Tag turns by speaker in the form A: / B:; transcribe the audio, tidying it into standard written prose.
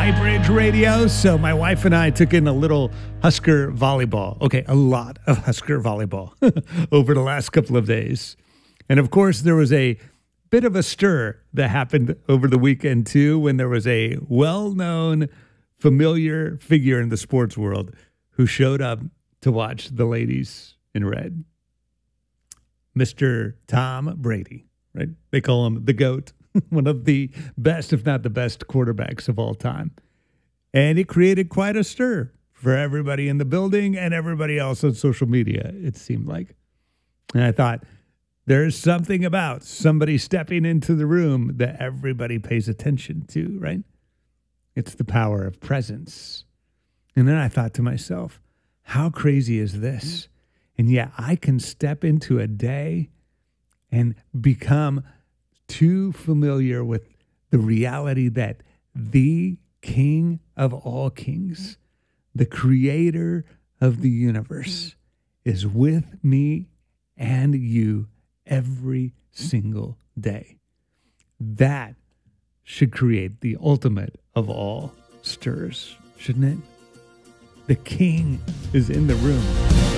A: Bridge Radio. So my wife and I took in a little Husker volleyball. Okay, a lot of Husker volleyball over the last couple of days. And of course, there was a bit of a stir that happened over the weekend too, when there was a well-known, familiar figure in the sports world who showed up to watch the ladies in red. Mr. Tom Brady, right? They call him the GOAT. One of the best, if not the best, quarterbacks of all time. And it created quite a stir for everybody in the building and everybody else on social media, it seemed like. And I thought, there's something about somebody stepping into the room that everybody pays attention to, right? It's the power of presence. And then I thought to myself, how crazy is this? And yet I can step into a day and become too familiar with the reality that the King of all kings, the creator of the universe, is with me and you every single day. That should create the ultimate of all stirs, shouldn't it? The King is in the room.